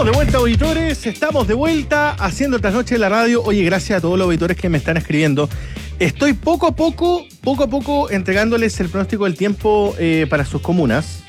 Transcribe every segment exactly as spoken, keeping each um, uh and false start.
de vuelta, auditores, estamos de vuelta haciendo esta noche en la radio. Oye, gracias a todos los auditores que me están escribiendo. Estoy poco a poco, poco a poco entregándoles el pronóstico del tiempo eh, para sus comunas.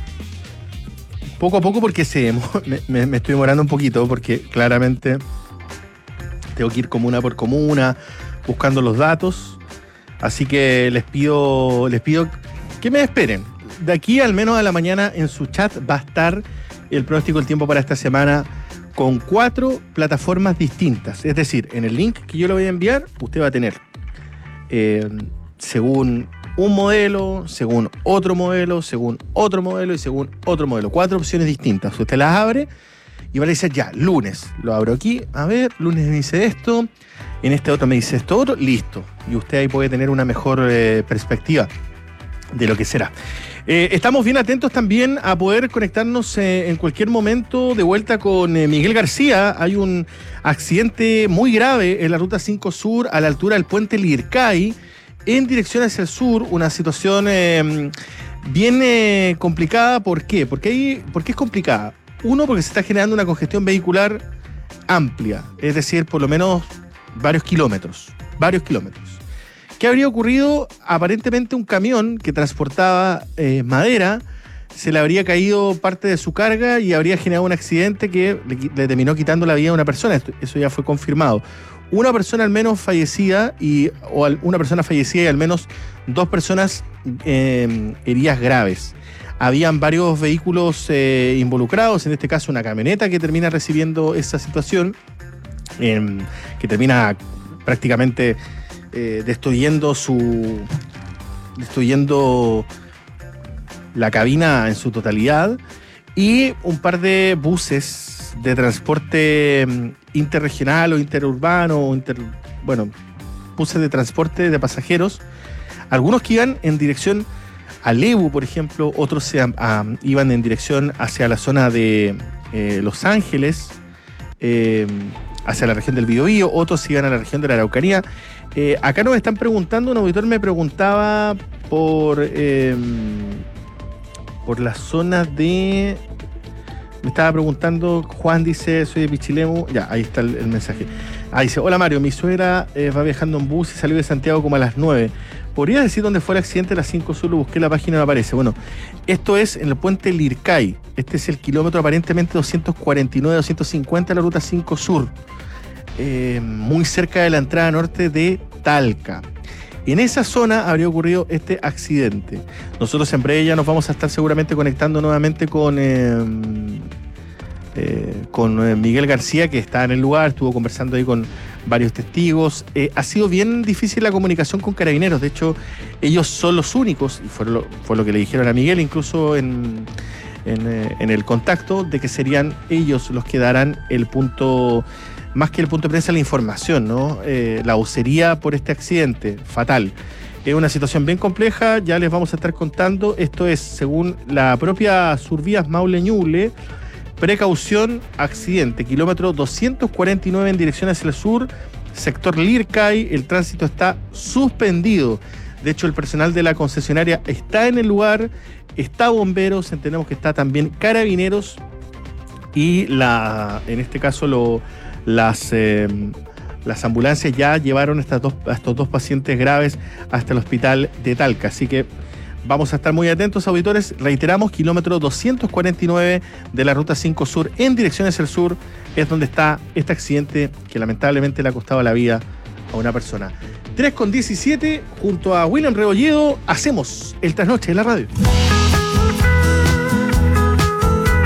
Poco a poco porque se, me, me, me estoy demorando un poquito porque claramente tengo que ir comuna por comuna buscando los datos. Así que les pido, les pido que me esperen. De aquí al menos a la mañana en su chat va a estar el pronóstico del tiempo para esta semana con cuatro plataformas distintas. Es decir, en el link que yo le voy a enviar, usted va a tener eh, según un modelo, según otro modelo, según otro modelo y según otro modelo. Cuatro opciones distintas. Usted las abre y va a decir, ya, lunes. Lo abro aquí, a ver, lunes me dice esto, en este otro me dice esto otro, listo. Y usted ahí puede tener una mejor eh, perspectiva de lo que será. Eh, estamos bien atentos también a poder conectarnos eh, en cualquier momento de vuelta con eh, Miguel García. Hay un accidente muy grave en la Ruta cinco Sur a la altura del puente Lircay en dirección hacia el sur, una situación eh, bien eh, complicada. ¿Por qué? Porque, hay, ¿Por qué es complicada? Uno, porque se está generando una congestión vehicular amplia, es decir, por lo menos varios kilómetros, varios kilómetros. ¿Qué habría ocurrido? Aparentemente un camión que transportaba eh, madera, se le habría caído parte de su carga y habría generado un accidente que le, le terminó quitando la vida a una persona. Esto, eso ya fue confirmado. Una persona al menos fallecida, y, o al, una persona fallecida y al menos dos personas eh, heridas graves. Habían varios vehículos eh, involucrados, en este caso una camioneta que termina recibiendo esa situación, eh, que termina prácticamente... Eh, destruyendo su destruyendo la cabina en su totalidad, y un par de buses de transporte interregional o interurbano o inter, bueno, buses de transporte de pasajeros, algunos que iban en dirección a Lebu, por ejemplo, otros se, a, iban en dirección hacia la zona de eh, Los Ángeles, eh, hacia la región del Biobío, otros iban a la región de la Araucanía. Eh, acá nos están preguntando, un auditor me preguntaba por eh, por la zona de... Me estaba preguntando, Juan dice, soy de Pichilemu. Ya, ahí está el, el mensaje. Ah, dice, hola Mario, mi suegra eh, va viajando en bus y salió de Santiago como a las nueve. ¿Podrías decir dónde fue el accidente de las cinco Sur? Lo busqué en la página y no aparece. Bueno, esto es en el puente Lircay. Este es el kilómetro aparentemente doscientos cuarenta y nueve, doscientos cincuenta de la ruta cinco Sur. Eh, muy cerca de la entrada norte de Talca. En esa zona habría ocurrido este accidente. Nosotros en breve ya nos vamos a estar seguramente conectando nuevamente con, eh, eh, con Miguel García, que está en el lugar, estuvo conversando ahí con varios testigos. Eh, ha sido bien difícil la comunicación con Carabineros. De hecho, ellos son los únicos, y fue lo, fue lo que le dijeron a Miguel, incluso en, en, eh, en el contacto, de que serían ellos los que darán el punto... Más que el punto de prensa, la información, ¿no? Eh, la vocería por este accidente fatal. Es una situación bien compleja, ya les vamos a estar contando. Esto es, según la propia Survías Maule Ñuble, precaución, accidente, kilómetro doscientos cuarenta y nueve en dirección hacia el sur, sector Lircay, el tránsito está suspendido. De hecho, el personal de la concesionaria está en el lugar, está bomberos, entendemos que está también Carabineros y la, en este caso lo... Las, eh, las ambulancias ya llevaron a, estas dos, a estos dos pacientes graves hasta el hospital de Talca. Así que vamos a estar muy atentos, auditores. Reiteramos, kilómetro doscientos cuarenta y nueve de la Ruta cinco Sur en dirección hacia el sur es donde está este accidente que lamentablemente le ha costado la vida a una persona. tres con diecisiete, junto a William Rebolledo, hacemos el trasnoche de la radio.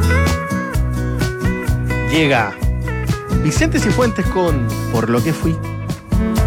Llega Vicente Cifuentes con Por lo que fui.